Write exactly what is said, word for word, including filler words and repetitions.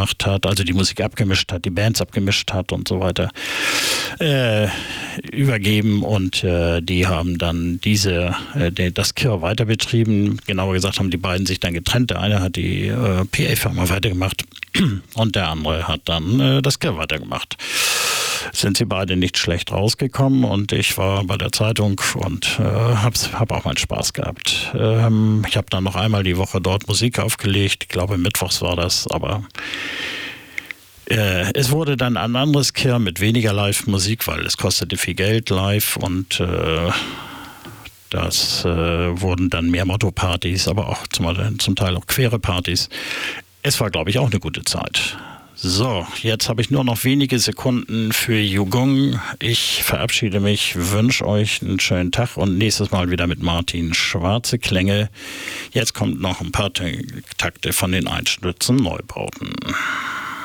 gemacht hat, also die Musik abgemischt hat, die Bands abgemischt hat und so weiter, äh, übergeben und äh, die haben dann diese, äh, die, das Kirr weiter betrieben. Genauer gesagt haben die beiden sich dann getrennt. Der eine hat die äh, P A-Firma weitergemacht und der andere hat dann äh, das Kirr weitergemacht. Sind sie beide nicht schlecht rausgekommen und ich war bei der Zeitung und äh, habe hab auch meinen Spaß gehabt. Ähm, ich habe dann noch einmal die Woche dort Musik aufgelegt, ich glaube mittwochs war das, aber äh, es wurde dann ein anderes Kirr mit weniger Live-Musik, weil es kostete viel Geld live und äh, das äh, wurden dann mehr Motto-Partys, aber auch zum, zum Teil auch quere Partys. Es war, glaube ich, auch eine gute Zeit. So, jetzt habe ich nur noch wenige Sekunden für Yugong. Ich verabschiede mich, wünsche euch einen schönen Tag und nächstes Mal wieder mit Martin. Schwarze Klänge. Jetzt kommt noch ein paar Takte von den Einstürzen Neubauten.